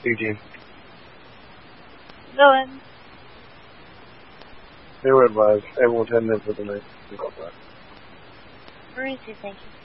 Eugene. Going. They were advised. Everyone's heading in for the night. Maurice, thank you.